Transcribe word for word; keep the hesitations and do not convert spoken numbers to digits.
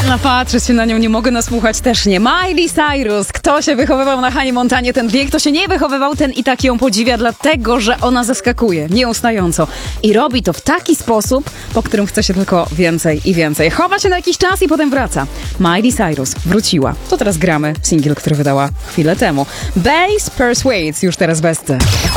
Genialna, patrzę się na nią, nie mogę nasłuchać też nie. Miley Cyrus, kto się wychowywał na Hanie Montanie ten wiek, kto się nie wychowywał, ten i tak ją podziwia, dlatego, że ona zaskakuje nieustająco. I robi to w taki sposób, po którym chce się tylko więcej i więcej. Chowa się na jakiś czas i potem wraca. Miley Cyrus wróciła. To teraz gramy singiel, który wydała chwilę temu. Bass Persuades, już teraz bez C.